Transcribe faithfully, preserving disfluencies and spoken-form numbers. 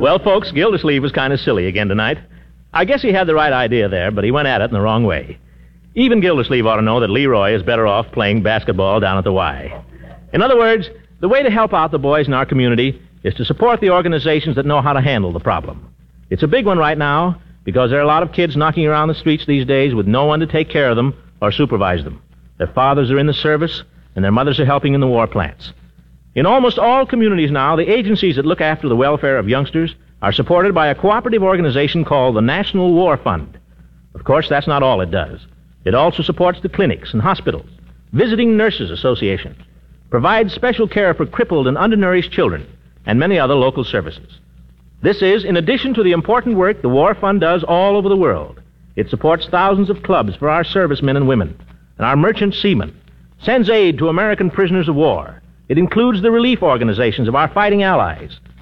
Well, folks, Gildersleeve was kind of silly again tonight. I guess he had the right idea there, but he went at it in the wrong way. Even Gildersleeve ought to know that Leroy is better off playing basketball down at the Y. In other words, the way to help out the boys in our community is to support the organizations that know how to handle the problem. It's a big one right now because there are a lot of kids knocking around the streets these days with no one to take care of them or supervise them. Their fathers are in the service, and their mothers are helping in the war plants. In almost all communities now, the agencies that look after the welfare of youngsters are supported by a cooperative organization called the National War Fund. Of course, that's not all it does. It also supports the clinics and hospitals, visiting nurses associations, provides special care for crippled and undernourished children, and many other local services. This is in addition to the important work the War Fund does all over the world. It supports thousands of clubs for our servicemen and women and our merchant seamen, sends aid to American prisoners of war. It includes the relief organizations of our fighting allies,